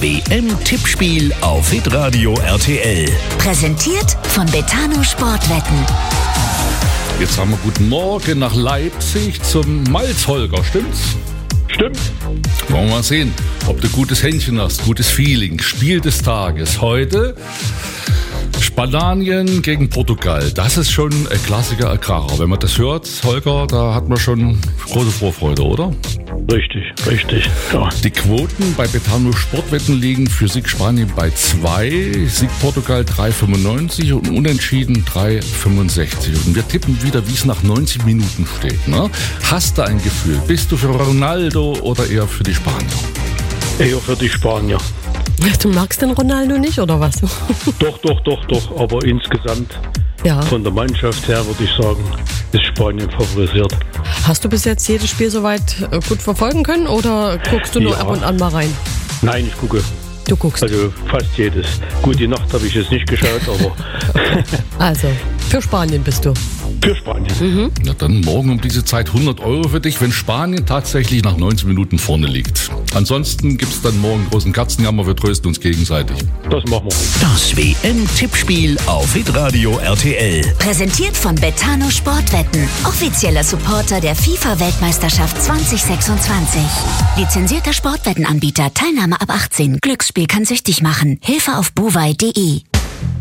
WM-Tippspiel auf hitradio RTL. Präsentiert von Betano Sportwetten. Jetzt haben wir guten Morgen nach Leipzig zum Malzholger, stimmt's? Stimmt. Wollen wir mal sehen, ob du gutes Händchen hast, gutes Feeling. Spiel des Tages heute Spanien gegen Portugal. Das ist schon ein Klassiker, ein Kracher. Wenn man das hört, Holger, da hat man schon große Vorfreude, oder? Richtig. Ja. Die Quoten bei Betano Sportwetten liegen für Sieg Spanien bei 2, Sieg Portugal 3,95 und Unentschieden 3,65. Und wir tippen wieder, wie es nach 90 Minuten steht. Ne? Hast du ein Gefühl? Bist du für Ronaldo oder eher für die Spanier? Eher für die Spanier. Du magst den Ronaldo nicht, oder was? Doch. Aber insgesamt von der Mannschaft her würde ich sagen, ist Spanien favorisiert. Hast du bis jetzt jedes Spiel soweit gut verfolgen können oder guckst du nur ab und an mal rein? Nein, ich gucke. Du guckst? Also fast jedes. Gut, die Nacht habe ich jetzt nicht geschaut, aber... Also, für Spanien bist du? Für Spanien. Na dann morgen um diese Zeit 100 € für dich, wenn Spanien tatsächlich nach 90 Minuten vorne liegt. Ansonsten gibt es dann morgen großen Katzenjammer, wir trösten uns gegenseitig. Das machen wir. Das WM-Tippspiel auf hitradio RTL. Präsentiert von Betano Sportwetten. Offizieller Supporter der FIFA-Weltmeisterschaft 2026. Lizenzierter Sportwettenanbieter. Teilnahme ab 18. Glücksspiel kann süchtig machen. Hilfe auf buwei.de.